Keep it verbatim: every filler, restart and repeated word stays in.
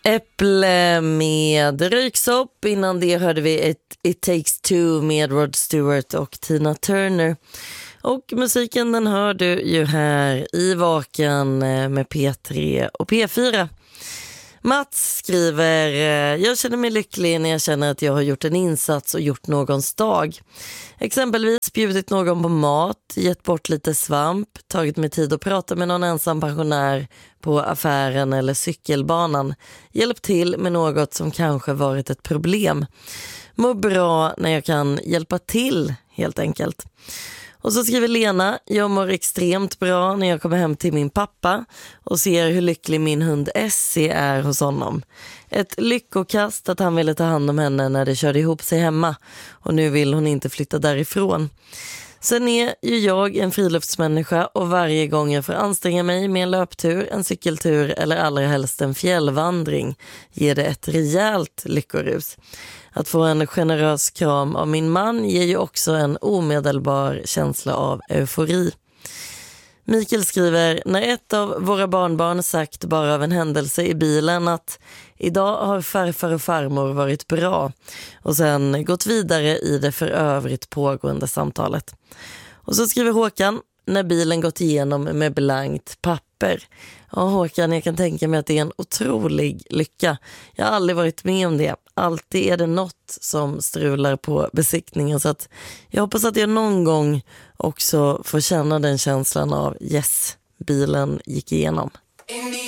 Äpple med Röyksopp. Innan det hörde vi ett It Takes Two med Rod Stewart och Tina Turner. Och musiken den hör du ju här i Vaken med P tre och P fyra. Mats skriver: jag känner mig lycklig när jag känner att jag har gjort en insats och gjort någons dag. Exempelvis bjudit någon på mat, gett bort lite svamp, tagit mig tid att prata med någon ensam pensionär på affären eller cykelbanan, hjälpt till med något som kanske varit ett problem. Mår bra när jag kan hjälpa till, helt enkelt. Och så skriver Lena: jag mår extremt bra när jag kommer hem till min pappa och ser hur lycklig min hund Essie är hos honom. Ett lyckokast att han ville ta hand om henne när det körde ihop sig hemma och nu vill hon inte flytta därifrån. Sen är ju jag en friluftsmänniska och varje gång jag får anstränga mig med en löptur, en cykeltur eller allra helst en fjällvandring ger det ett rejält lyckorus. Att få en generös kram av min man ger ju också en omedelbar känsla av eufori. Mikael skriver: när ett av våra barnbarn sagt bara av en händelse i bilen att idag har farfar och farmor varit bra och sen gått vidare i det för övrigt pågående samtalet. Och så skriver Håkan: när bilen gått igenom med blankt papper. Ja, Håkan, jag kan tänka mig att det är en otrolig lycka. Jag har aldrig varit med om det. Alltid är det något som strular på besiktningen, så att jag hoppas att jag någon gång också får känna den känslan av yes, bilen gick igenom.